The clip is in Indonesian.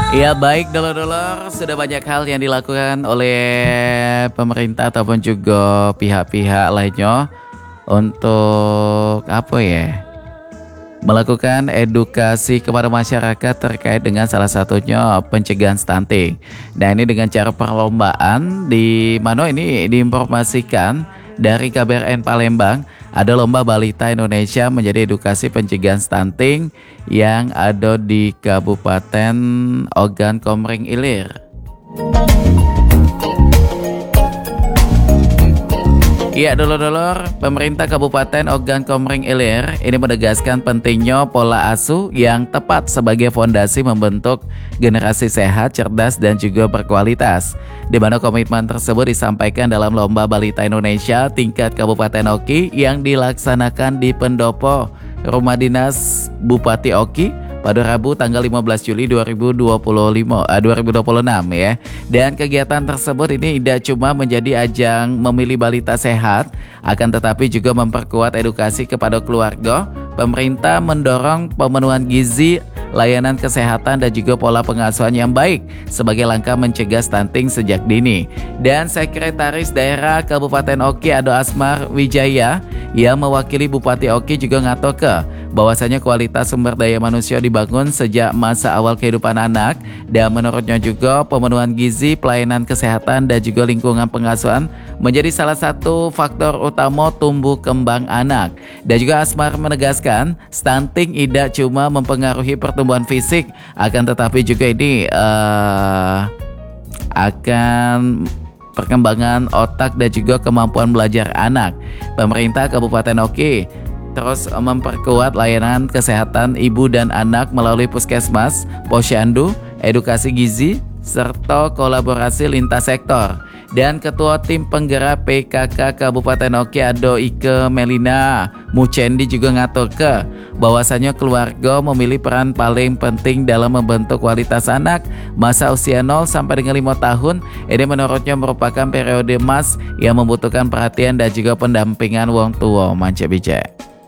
Ya baik dulur-dulur, sudah banyak hal yang dilakukan oleh pemerintah ataupun juga pihak-pihak lainnya untuk apa ya? Melakukan edukasi kepada masyarakat terkait dengan salah satunya pencegahan stunting. Nah ini dengan cara perlombaan di mana ini diinformasikan dari KBRN Palembang ada lomba balita Indonesia menjadi edukasi pencegahan stunting yang ada di Kabupaten Ogan Komering Ilir. Iya dulur-dulur, pemerintah Kabupaten Ogan Komering Ilir ini menegaskan pentingnya pola asuh yang tepat sebagai fondasi membentuk generasi sehat, cerdas, dan juga berkualitas. Di mana komitmen tersebut disampaikan dalam Lomba Balita Indonesia tingkat Kabupaten Oki yang dilaksanakan di pendopo Rumah Dinas Bupati Oki pada Rabu tanggal 15 Juli 2026 ya. Dan kegiatan tersebut ini tidak cuma menjadi ajang memilih balita sehat, akan tetapi juga memperkuat edukasi kepada keluarga. Pemerintah mendorong pemenuhan gizi, layanan kesehatan dan juga pola pengasuhan yang baik sebagai langkah mencegah stunting sejak dini. Dan Sekretaris Daerah Kabupaten Oki Ado Asmar Wijaya yang mewakili Bupati Oki juga ngatoke bahwasanya kualitas sumber daya manusia dibangun sejak masa awal kehidupan anak, dan menurutnya juga pemenuhan gizi, pelayanan kesehatan dan juga lingkungan pengasuhan menjadi salah satu faktor utama tumbuh kembang anak. Dan juga Asmar menegaskan stunting tidak cuma mempengaruhi pertumbuhan fisik, akan tetapi juga ini akan perkembangan otak dan juga kemampuan belajar anak. Pemerintah Kabupaten Oki terus memperkuat layanan kesehatan ibu dan anak melalui puskesmas, posyandu, edukasi gizi, serta kolaborasi lintas sektor. Dan Ketua Tim Penggerak PKK Kabupaten Oki Ado Ike Melina Mucendi juga ngaturke bahwasanya keluarga memilih peran paling penting dalam membentuk kualitas anak masa usia 0 sampai dengan 5 tahun. Ini menurutnya merupakan periode emas yang membutuhkan perhatian dan juga pendampingan wong tua. Mantap bijak.